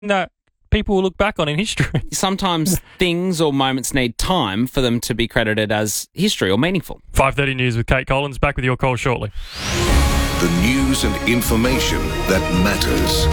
that people will look back on in history. Sometimes things or moments need time for them to be credited as history or meaningful. 5:30 News with Kate Collins. Back with your call shortly. The news and information that matters.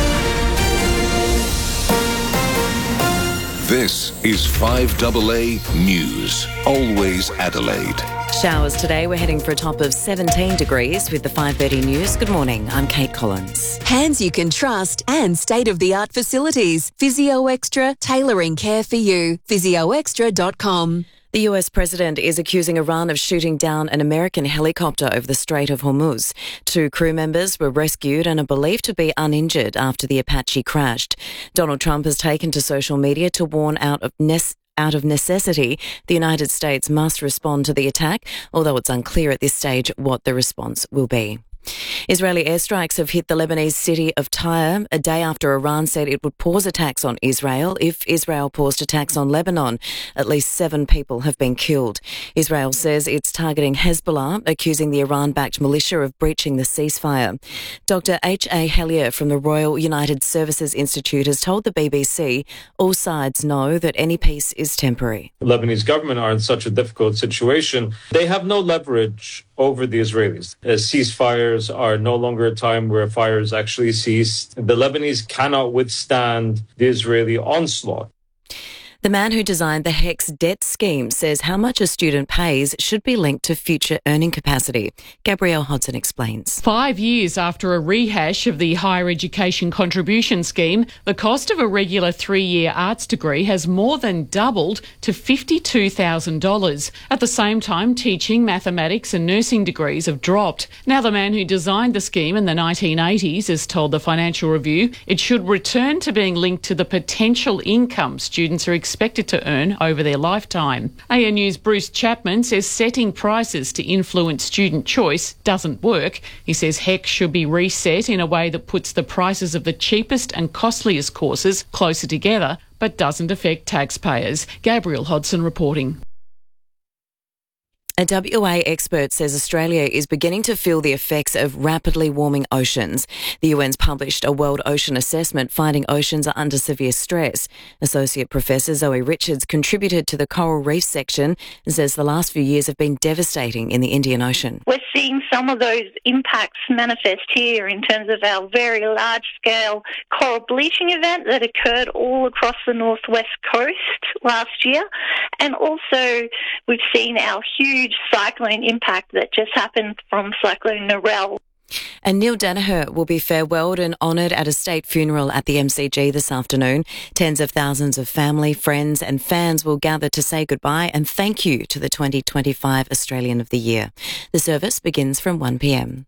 This is 5AA News. Always Adelaide. Showers today. We're heading for a top of 17 degrees with the 5:30 News. Good morning. I'm Kate Collins. Hands you can trust and state-of-the-art facilities. Physio Extra, tailoring care for you. PhysioExtra.com. The US president is accusing Iran of shooting down an American helicopter over the Strait of Hormuz. 2 crew members were rescued and are believed to be uninjured after the Apache crashed. Donald Trump has taken to social media to warn out of necessity, the United States must respond to the attack, although it's unclear at this stage what the response will be. Israeli airstrikes have hit the Lebanese city of Tyre a day after Iran said it would pause attacks on Israel if Israel paused attacks on Lebanon. At least 7 people have been killed. Israel says it's targeting Hezbollah, accusing the Iran-backed militia of breaching the ceasefire. Dr. H.A. Hellier from the Royal United Services Institute has told the BBC all sides know that any peace is temporary. The Lebanese government are in such a difficult situation. They have no leverage over the Israelis. Ceasefires are no longer a time where fires actually cease. The Lebanese cannot withstand the Israeli onslaught. The man who designed the HEX debt scheme says how much a student pays should be linked to future earning capacity. Gabrielle Hodson explains. 5 years after a rehash of the Higher Education Contribution Scheme, the cost of a regular 3-year arts degree has more than doubled to $52,000. At the same time, teaching, mathematics and nursing degrees have dropped. Now the man who designed the scheme in the 1980s has told the Financial Review it should return to being linked to the potential income students are expected to earn over their lifetime. ANU's Bruce Chapman says setting prices to influence student choice doesn't work. He says HEX should be reset in a way that puts the prices of the cheapest and costliest courses closer together, but doesn't affect taxpayers. Gabrielle Hodson reporting. A WA expert says Australia is beginning to feel the effects of rapidly warming oceans. The UN's published a World Ocean Assessment finding oceans are under severe stress. Associate Professor Zoe Richards contributed to the Coral Reef section and says the last few years have been devastating in the Indian Ocean. We're seeing some of those impacts manifest here in terms of our very large-scale coral bleaching event that occurred all across the northwest coast last year. And also we've seen our huge cyclone impact that just happened from Cyclone Narelle. And Neil Danaher will be farewelled and honoured at a state funeral at the MCG this afternoon. Tens of thousands of family, friends and fans will gather to say goodbye and thank you to the 2025 Australian of the Year. The service begins from 1 p.m.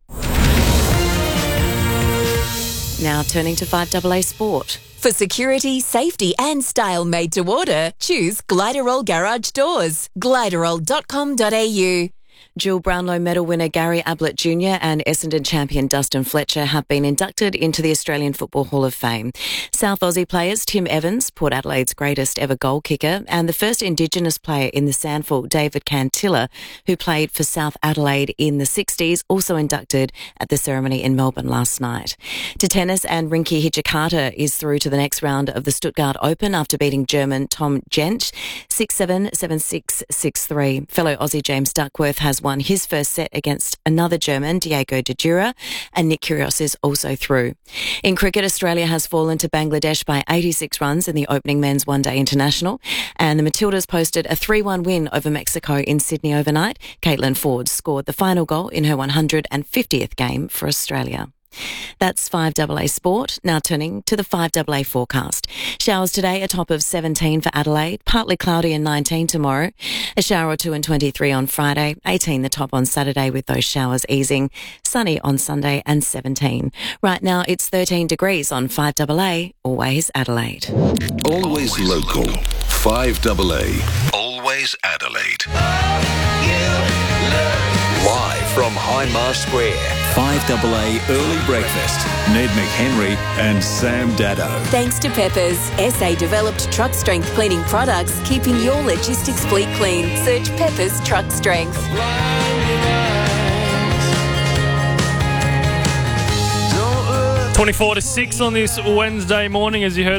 Now turning to 5AA Sport. For security, safety and style made to order, choose Gliderol Garage Doors. Gliderol.com.au. Dual Brownlow medal winner Gary Ablett Jr. and Essendon champion Dustin Fletcher have been inducted into the Australian Football Hall of Fame. South Aussie players Tim Evans, Port Adelaide's greatest ever goal kicker, and the first Indigenous player in the SANFL, David Cantilla, who played for South Adelaide in the 60s, also inducted at the ceremony in Melbourne last night. To tennis, and Rinky Hijikata is through to the next round of the Stuttgart Open after beating German Tom Jentsch 6-7, 7-6, 6-3. Fellow Aussie James Duckworth has won his first set against another German, Diego de Jura, and Nick Kyrgios is also through. In cricket, Australia has fallen to Bangladesh by 86 runs in the opening men's one-day international, and the Matildas posted a 3-1 win over Mexico in Sydney overnight. Caitlin Ford scored the final goal in her 150th game for Australia. That's 5AA Sport. Now turning to the 5AA forecast. Showers today, a top of 17 for Adelaide, partly cloudy and 19 tomorrow. A shower or 2 and 23 on Friday, 18 the top on Saturday with those showers easing. Sunny on Sunday and 17. Right now it's 13 degrees on 5AA, always Adelaide. Always local. 5AA. Always Adelaide. Live from Hindmarsh Square, 5AA Early Breakfast. Ned McHenry and Sam Dado. Thanks to Peppers, SA-developed truck strength cleaning products, keeping your logistics fleet clean. Search Peppers Truck Strength. 24 to 6 on this Wednesday morning, as you heard.